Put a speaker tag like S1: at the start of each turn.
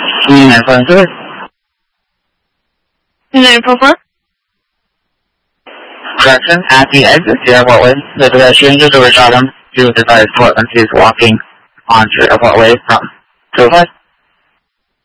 S1: 9.4.
S2: 9.4.
S1: Correction, at the exit to Airport Way, the pedestrian just overshot him. He was advised to let him. He's walking onto Airport Way from 205.